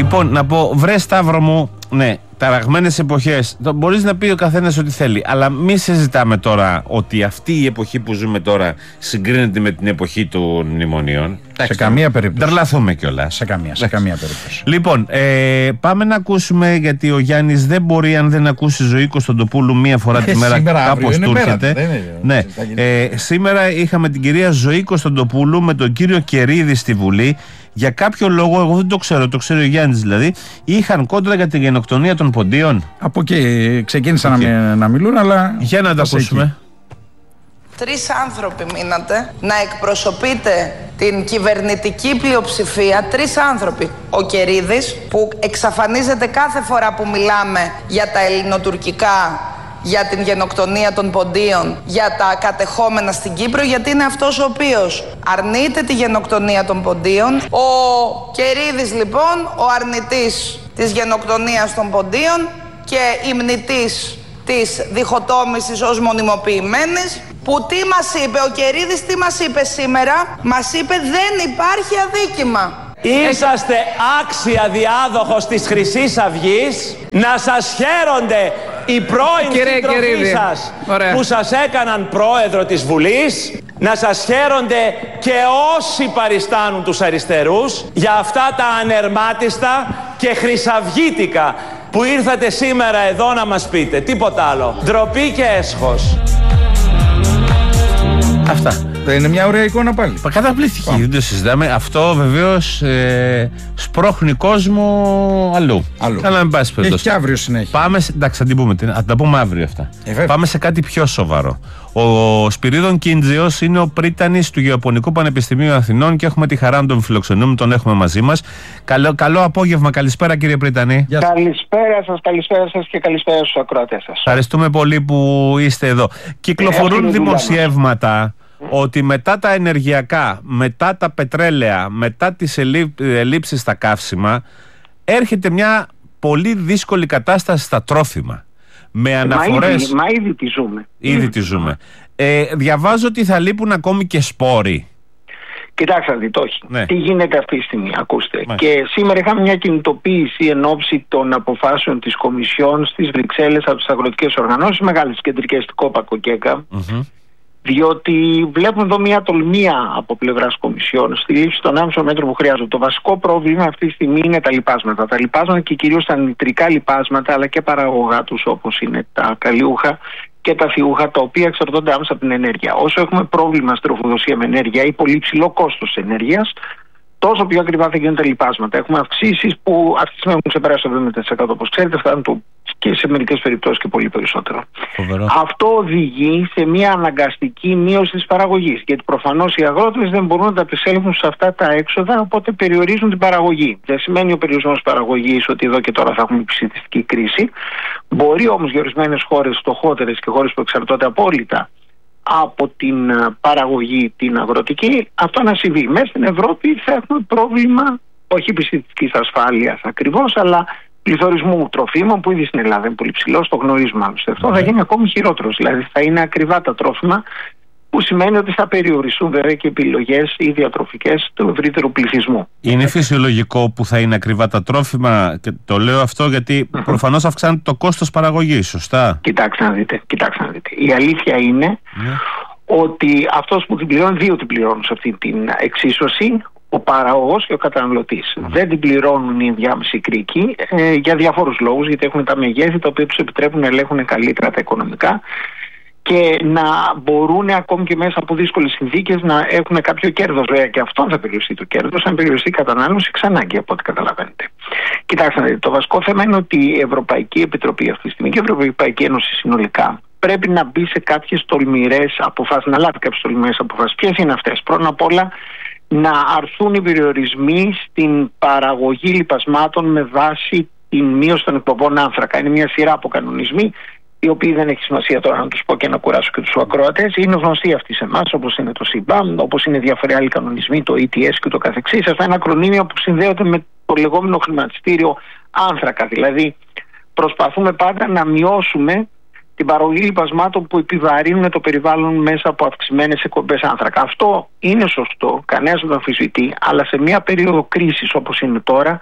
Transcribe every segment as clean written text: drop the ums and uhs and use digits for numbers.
Λοιπόν, να πω, βρε Σταύρο μου, ναι, ταραγμένες εποχές. Μπορείς να πει ο καθένας ό,τι θέλει, αλλά μη συζητάμε τώρα ότι αυτή η εποχή που ζούμε τώρα συγκρίνεται με την εποχή των μνημονίων. Σε καμία περίπτωση. Τρελαθούμε κιόλας. Σε καμία περίπτωση. Λοιπόν, πάμε να ακούσουμε, γιατί ο Γιάννης δεν μπορεί, αν δεν ακούσει Ζωή Κωνσταντοπούλου μία φορά τη μέρα, κάπως του έρχεται. Ναι. Σήμερα είχαμε την κυρία Ζωή Κωνσταντοπούλου με τον κύριο Κερίδη στη Βουλή. Για κάποιο λόγο, εγώ δεν το ξέρω, το ξέρει ο Γιάννης δηλαδή, είχαν κόντρα για την γενοκτονία των Ποντίων. Από εκεί ξεκίνησαν να μιλούν, αλλά. Για να τα ακούσουμε. 3 άνθρωποι μείνατε να εκπροσωπείτε την κυβερνητική πλειοψηφία. 3 άνθρωποι. Ο Κερίδης, που εξαφανίζεται κάθε φορά που μιλάμε για τα ελληνοτουρκικά, για την γενοκτονία των Ποντίων, για τα κατεχόμενα στην Κύπρο, γιατί είναι αυτός ο οποίος αρνείται τη γενοκτονία των Ποντίων. Ο Κερίδης λοιπόν, ο αρνητής της γενοκτονίας των Ποντίων και υμνητής της διχοτόμησης ως μονιμοποιημένης, που τι μας είπε ο Κερίδης, τι μας είπε σήμερα? Μας είπε δεν υπάρχει αδίκημα. Είσαστε άξια διάδοχος της Χρυσής Αυγής, να σας χαίρονται οι πρώην σύντροφοί σας που σας έκαναν πρόεδρο της Βουλής, να σας χαίρονται και όσοι παριστάνουν τους αριστερούς για αυτά τα ανερμάτιστα και χρυσαυγίτικα που ήρθατε σήμερα εδώ να μας πείτε. Τίποτα άλλο. Ντροπή και έσχος. Αυτά. Είναι μια ωραία εικόνα πάλι. Καταπληκτική, δεν το συζητάμε. Αυτό βεβαίως σπρώχνει κόσμο αλλού. Καλά, μην πας περιπτώσει. Έχει και αύριο συνέχεια. Πάμε, εντάξει, θα τα πούμε αύριο αυτά. Πάμε σε κάτι πιο σοβαρό. Ο Σπυρίδων Κίντζιος είναι ο πρίτανης του Γεωπονικού Πανεπιστημίου Αθηνών και έχουμε τη χαρά να τον φιλοξενούμε, τον έχουμε μαζί μας. Καλό απόγευμα, καλησπέρα κύριε Πρίτανη. Καλησπέρα σας και καλησπέρα στους ακροατές σας. Ευχαριστούμε πολύ που είστε εδώ. Κυκλοφορούν δημοσιεύματα ότι μετά τα ενεργειακά, μετά τα πετρέλαια, μετά τις ελλείψεις στα καύσιμα, έρχεται μια πολύ δύσκολη κατάσταση στα τρόφιμα. Με αναφορές. Ήδη τη ζούμε. Διαβάζω ότι θα λείπουν ακόμη και σπόροι. Κοιτάξτε να δείτε, όχι. Τι γίνεται αυτή τη στιγμή, ακούστε. Και σήμερα είχαμε μια κινητοποίηση εν ώψη των αποφάσεων της Κομισιόν στις Βρυξέλλες από τις αγροτικές οργανώσεις, μεγάλες κεντρικές, ΚΟΠΑ, ΚΟΚΕΚΑ. Διότι βλέπουμε εδώ μια τολμία από πλευράς Κομισιόν στη λήψη των άμεσων μέτρων που χρειάζονται. Το βασικό πρόβλημα αυτή τη στιγμή είναι τα λιπάσματα. Τα λιπάσματα και κυρίως τα νητρικά λιπάσματα, αλλά και παραγωγά τους, όπως είναι τα καλλιούχα και τα θιούχα, τα οποία εξαρτώνται άμεσα από την ενέργεια. Όσο έχουμε πρόβλημα στη τροφοδοσία με ενέργεια ή πολύ ψηλό κόστος ενέργειας, τόσο πιο ακριβά θα γίνουν τα λιπάσματα. Έχουμε αυξήσεις που αυτή τη στιγμή έχουν ξεπεράσει το 70%. Όπως ξέρετε, φτάνουν και σε μερικές περιπτώσεις και πολύ περισσότερο. Αυτό οδηγεί σε μια αναγκαστική μείωση της παραγωγής. Γιατί προφανώς οι αγρότες δεν μπορούν να τα επισέλθουν σε αυτά τα έξοδα, οπότε περιορίζουν την παραγωγή. Δεν σημαίνει ο περιορισμός της παραγωγής ότι εδώ και τώρα θα έχουμε ψηφιστική κρίση. Μπορεί όμως για ορισμένες χώρες φτωχότερες και χώρες που εξαρτώνται απόλυτα από την παραγωγή την αγροτική, αυτό να συμβεί. Μέσα στην Ευρώπη θα έχουμε πρόβλημα, όχι επιστημιστικής ασφάλειας ακριβώς, αλλά πληθωρισμού τροφίμων που ήδη στην Ελλάδα είναι πολύ ψηλό, το γνωρίζουμε άλλωστε. Αυτό θα γίνει ακόμη χειρότερο. Δηλαδή θα είναι ακριβά τα τρόφιμα, που σημαίνει ότι θα περιοριστούν βέβαια και επιλογές ή διατροφικές του ευρύτερου πληθυσμού. Είναι φυσιολογικό που θα είναι ακριβά τα τρόφιμα, και το λέω αυτό γιατί προφανώς αυξάνεται το κόστος παραγωγής, σωστά? Κοιτάξτε να δείτε. Η αλήθεια είναι ότι αυτός που την πληρώνει, δύο την πληρώνουν σε αυτή την εξίσωση, ο παραγωγός και ο καταναλωτής. Δεν την πληρώνουν οι ενδιάμεσοι κρίκοι για διαφόρους λόγους, γιατί έχουν τα μεγέθη τα οποία τους επιτρέπουν να ελέγχουν καλύτερα τα οικονομικά και να μπορούν ακόμη και μέσα από δύσκολες συνθήκες να έχουν κάποιο κέρδος. Βέβαια και αυτό θα περιοριστεί το κέρδος, αν περιοριστεί η κατανάλωση ξανάγκη, από ό,τι καταλαβαίνετε. Κοιτάξτε, το βασικό θέμα είναι ότι η Ευρωπαϊκή Επιτροπή αυτή τη στιγμή και η Ευρωπαϊκή Ένωση συνολικά πρέπει να μπει σε κάποιες τολμηρές αποφάσεις, να λάβει κάποιες τολμηρές αποφάσεις. Ποιες είναι αυτές? Πρώτα απ' όλα, να αρθούν οι περιορισμοί στην παραγωγή λιπασμάτων με βάση την μείωση των εκπομπών άνθρακα. Είναι μια σειρά από κανονισμοί, οι οποίοι δεν έχει σημασία τώρα να τους πω και να κουράσω και τους ακροατές. Είναι γνωστοί αυτοί σε εμάς, όπως είναι το CBAM, όπως είναι διάφοροι άλλοι κανονισμοί, το ETS και το καθεξής. Αυτά είναι ακρονίμια που συνδέονται με το λεγόμενο χρηματιστήριο άνθρακα. Δηλαδή, προσπαθούμε πάντα να μειώσουμε την παραγωγή λιπασμάτων που επιβαρύνουν το περιβάλλον μέσα από αυξημένες εκπομπές άνθρακα. Αυτό είναι σωστό, κανένας δεν το αμφισβητεί, αλλά σε μια περίοδο κρίσης όπως είναι τώρα,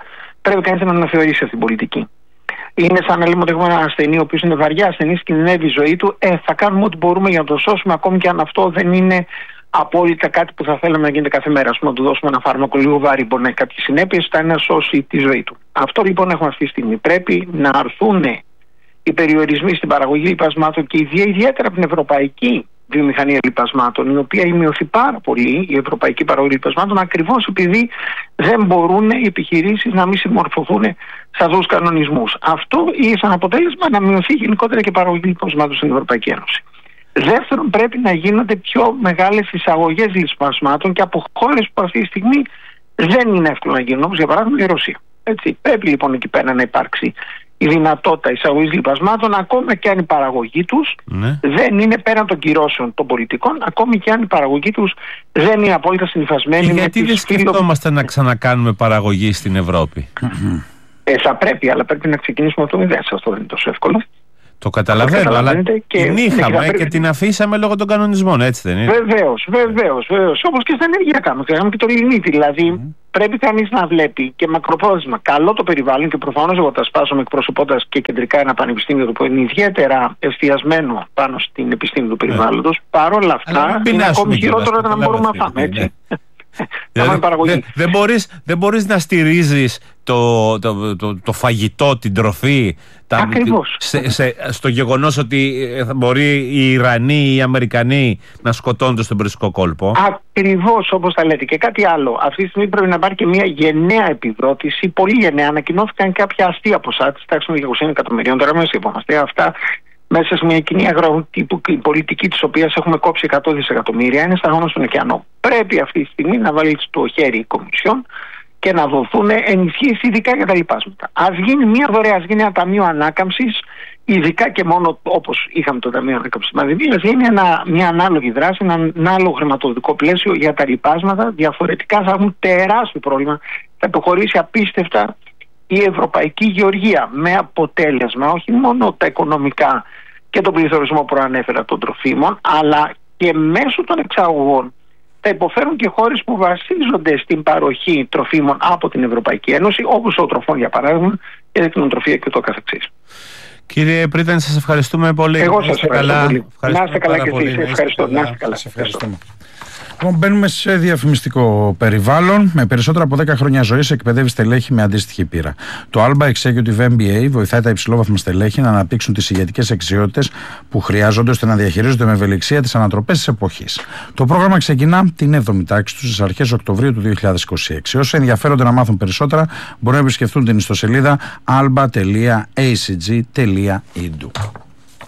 πρέπει κανείς να αναθεωρήσει αυτή την πολιτική. Είναι σαν να λέμε ότι έχουμε έναν ασθενή, ο οποίος είναι βαριά ασθενής, κινδυνεύει η ζωή του. Θα κάνουμε ό,τι μπορούμε για να το σώσουμε, ακόμη και αν αυτό δεν είναι απόλυτα κάτι που θα θέλαμε να γίνεται κάθε μέρα. Ας πούμε, να του δώσουμε ένα φάρμακο λίγο βάρη, μπορεί να έχει κάποιες συνέπειες, θα είναι να σώσει τη ζωή του. Αυτό λοιπόν έχουμε αυτή τη στιγμή. Πρέπει να αρθούν οι περιορισμοί στην παραγωγή λιπασμάτων και ιδιαίτερα από την ευρωπαϊκή βιομηχανία λιπασμάτων, η οποία έχει μειωθεί πάρα πολύ, η ευρωπαϊκή παραγωγή λιπασμάτων, ακριβώς επειδή δεν μπορούν οι επιχειρήσεις να μην συμμορφωθούν σε αυτούς τους κανονισμούς. Αυτό είχε σαν αποτέλεσμα να μειωθεί γενικότερα και η παραγωγή λιπασμάτων στην Ευρωπαϊκή Ένωση. Δεύτερον, πρέπει να γίνονται πιο μεγάλες εισαγωγές λιπασμάτων και από χώρες που αυτή τη στιγμή δεν είναι εύκολο να γίνουν, όπως για παράδειγμα η Ρωσία. Έτσι. Πρέπει λοιπόν εκεί πέρα να υπάρξει η δυνατότητα εισαγωγής λιπασμάτων, ακόμα και αν η παραγωγή τους δεν είναι πέραν των κυρώσεων των πολιτικών, ακόμη και αν η παραγωγή τους δεν είναι απόλυτα συνυφασμένη. Γιατί δεν σκεφτόμαστε να ξανακάνουμε παραγωγή στην Ευρώπη? Θα πρέπει, αλλά πρέπει να ξεκινήσουμε από το μηδέν. Αυτό δεν είναι τόσο εύκολο. Το καταλαβαίνω, αλλά την είχαμε και την αφήσαμε λόγω των κανονισμών, έτσι δεν είναι? Βεβαίως. Όπως και στα ενεργειακά μας, κάναμε και το λινίτι. Δηλαδή, πρέπει κανείς να βλέπει και μακροπρόθεσμα καλό το περιβάλλον, και προφανώς εγώ τα σπάσω εκπροσωπώντας και κεντρικά ένα πανεπιστήμιο που είναι ιδιαίτερα εστιασμένο πάνω στην επιστήμη του περιβάλλοντος. Παρόλα αυτά, είναι ακόμη χειρότερο να μπορούμε να φάμε, έτσι. Δεν μπορείς να στηρίζεις το φαγητό, την τροφή στο γεγονός ότι μπορεί οι Ιρανοί ή οι Αμερικανοί να σκοτώνονται στον Περσικό κόλπο. Ακριβώς όπως τα λέτε. Και κάτι άλλο. Αυτή τη στιγμή πρέπει να υπάρχει και μια γενναία επιδότηση, πολύ γενναία. Ανακοινώθηκαν κάποια αστεία ποσά της τάξης των 200 εκατομμυρίων. Τώρα μέσα είπαμε αυτά. Μέσα σε μια κοινή αγροτική πολιτική, της οποίας έχουμε κόψει 100 δισεκατομμύρια, είναι σταγόνα στον ωκεανό. Πρέπει αυτή τη στιγμή να βάλει στο χέρι η Κομισιόν και να δοθούν ενισχύσεις ειδικά για τα λοιπάσματα. Ας γίνει μια δωρεά, ας γίνει ένα ταμείο ανάκαμψης, ειδικά και μόνο όπως είχαμε το ταμείο ανάκαμψης της πανδημίας, γίνει μια ανάλογη δράση, ένα ανάλογο χρηματοδοτικό πλαίσιο για τα λοιπάσματα. Διαφορετικά θα έχουν τεράστιο πρόβλημα. Θα προχωρήσει απίστευτα η ευρωπαϊκή γεωργία, με αποτέλεσμα όχι μόνο τα οικονομικά και τον πληθωρισμό που προανέφερα των τροφίμων, αλλά και μέσω των εξαγωγών θα υποφέρουν και χώρες που βασίζονται στην παροχή τροφίμων από την Ευρωπαϊκή Ένωση, όπως ο τροφών για παράδειγμα, και η κτηνοτροφία και το καθεξής. Κύριε Πρίτανη, σας ευχαριστούμε πολύ. Εγώ σας ευχαριστώ πολύ. Να είστε καλά και εσείς. Ευχαριστώ. Να είστε καλά. Λοιπόν, μπαίνουμε σε διαφημιστικό περιβάλλον. Με περισσότερα από 10 χρόνια ζωής εκπαιδεύει στελέχη με αντίστοιχη πείρα. Το Alba Executive MBA βοηθάει τα υψηλόβαθμα στελέχη να αναπτύξουν τις ηγετικές δεξιότητες που χρειάζονται ώστε να διαχειρίζονται με ευελιξία τις ανατροπές της εποχής. Το πρόγραμμα ξεκινά την 7η τάξη του στις αρχές Οκτωβρίου του 2026. Όσοι ενδιαφέρονται να μάθουν περισσότερα μπορούν να επισκεφθούν την ιστοσελίδα alba.acg.edu.